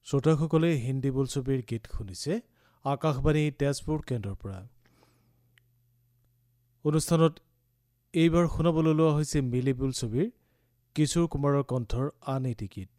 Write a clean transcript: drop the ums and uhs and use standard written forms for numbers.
শ্ৰোতাসকলে হিন্দী বোলছবিৰ গীত শুনিছে আকাশবাণী তেজপুৰ কেন্দ্ৰৰ পৰা। অনুষ্ঠানত এইবাৰ শুনাবলৈ লোৱা হৈছে মিলি বোলছবিৰ কিশোৰ কুমাৰৰ কণ্ঠৰ আন এটি গীত।